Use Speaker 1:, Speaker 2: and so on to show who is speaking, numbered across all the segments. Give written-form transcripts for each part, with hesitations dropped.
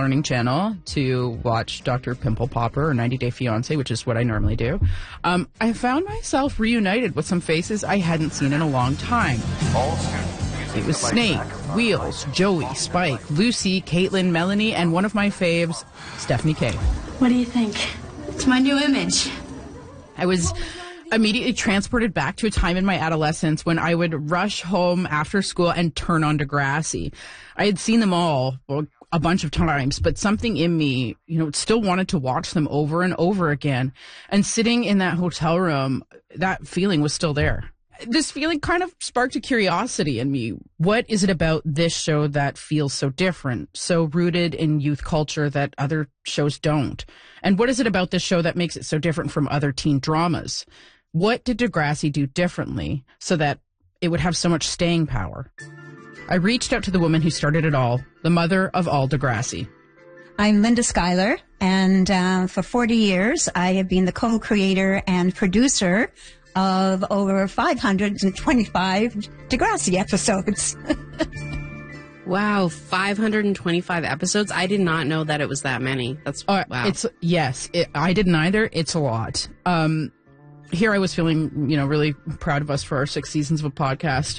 Speaker 1: Learning Channel to watch Dr. Pimple Popper or 90 Day Fiancé, which is what I normally do, I found myself reunited with some faces I hadn't seen in a long time. It was Snake, Wheels, Joey, Spike, Lucy, Caitlin, Melanie, and one of my faves, Stephanie K.
Speaker 2: What do you think? It's my new image.
Speaker 1: I was immediately transported back to a time in my adolescence when I would rush home after school and turn on Degrassi. I had seen them all a bunch of times, but something in me, still wanted to watch them over and over again. And sitting in that hotel room, that feeling was still there. This feeling kind of sparked a curiosity in me. What is it about this show that feels so different, so rooted in youth culture that other shows don't? And what is it about this show that makes it so different from other teen dramas? What did Degrassi do differently so that it would have so much staying power? I reached out to the woman who started it all, the mother of all Degrassi.
Speaker 3: I'm Linda Schuyler, and for 40 years, I have been the co-creator and producer of over 525 Degrassi episodes.
Speaker 4: Wow, 525 episodes? I did not know that it was that many. That's wow.
Speaker 1: I didn't either. It's a lot. Here I was feeling, really proud of us for our 6 seasons of a podcast.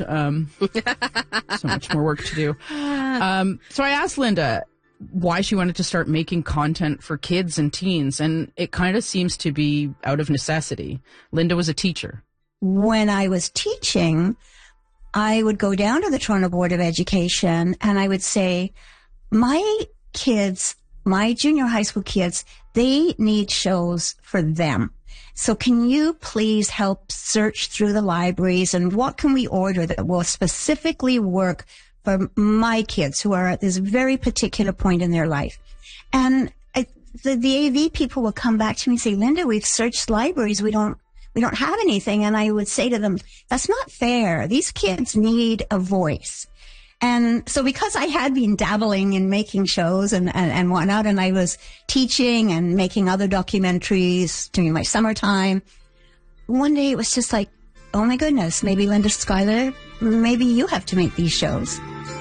Speaker 1: So much more work to do. So I asked Linda why she wanted to start making content for kids and teens, and it kind of seems to be out of necessity. Linda was a teacher.
Speaker 3: When I was teaching, I would go down to the Toronto Board of Education and I would say, my kids, my junior high school kids, they need shows for them. So can you please help search through the libraries and what can we order that will specifically work for my kids who are at this very particular point in their life? And the AV people will come back to me and say, Linda, we've searched libraries. We don't have anything. And I would say to them, that's not fair. These kids need a voice. And so because I had been dabbling in making shows and whatnot, and I was teaching and making other documentaries during my summertime, one day it was just like, oh my goodness, maybe Linda Schuyler, maybe you have to make these shows.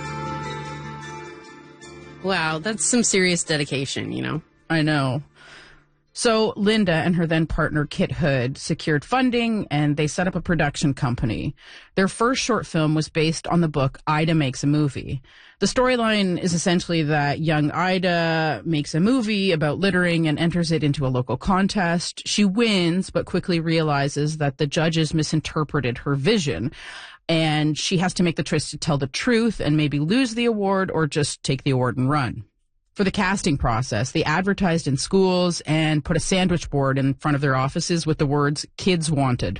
Speaker 4: Wow, that's some serious dedication,
Speaker 1: I know. So Linda and her then partner Kit Hood secured funding and they set up a production company. Their first short film was based on the book Ida Makes a Movie. The storyline is essentially that young Ida makes a movie about littering and enters it into a local contest. She wins, but quickly realizes that the judges misinterpreted her vision. And she has to make the choice to tell the truth and maybe lose the award or just take the award and run. For the casting process, they advertised in schools and put a sandwich board in front of their offices with the words, "Kids Wanted."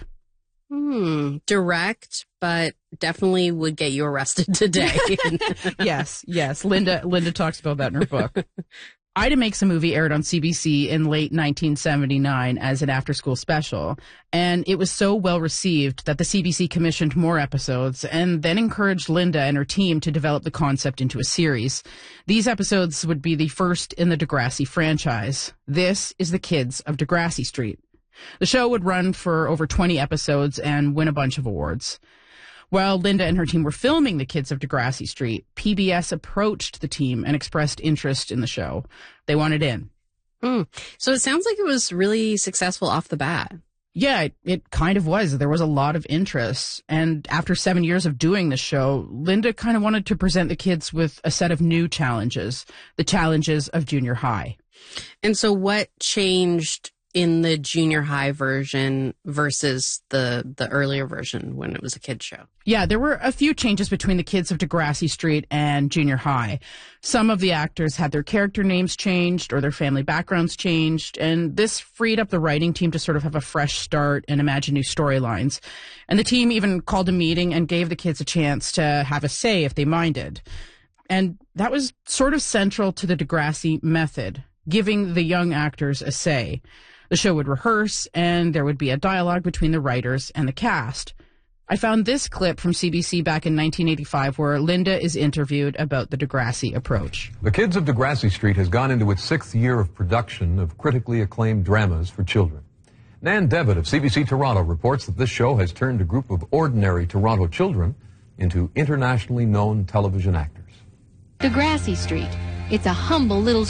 Speaker 4: Direct, but definitely would get you arrested today.
Speaker 1: Yes. Linda talks about that in her book. Ida Makes a Movie aired on CBC in late 1979 as an after-school special, and it was so well received that the CBC commissioned more episodes and then encouraged Linda and her team to develop the concept into a series. These episodes would be the first in the Degrassi franchise. This is The Kids of Degrassi Street. The show would run for over 20 episodes and win a bunch of awards. While Linda and her team were filming The Kids of Degrassi Street, PBS approached the team and expressed interest in the show. They wanted in.
Speaker 4: So it sounds like it was really successful off the bat.
Speaker 1: Yeah, it kind of was. There was a lot of interest. And after 7 years of doing the show, Linda kind of wanted to present the kids with a set of new challenges, the challenges of junior high.
Speaker 4: And so what changed in the junior high version versus the earlier version when it was a kid's show?
Speaker 1: Yeah, there were a few changes between the Kids of Degrassi Street and junior high. Some of the actors had their character names changed or their family backgrounds changed, and this freed up the writing team to sort of have a fresh start and imagine new storylines. And the team even called a meeting and gave the kids a chance to have a say if they minded. And that was sort of central to the Degrassi method, giving the young actors a say. The show would rehearse, and there would be a dialogue between the writers and the cast. I found this clip from CBC back in 1985 where Linda is interviewed about the Degrassi approach.
Speaker 5: The Kids of Degrassi Street has gone into its 6th year of production of critically acclaimed dramas for children. Nan Devitt of CBC Toronto reports that this show has turned a group of ordinary Toronto children into internationally known television actors.
Speaker 6: Degrassi Street. It's a humble little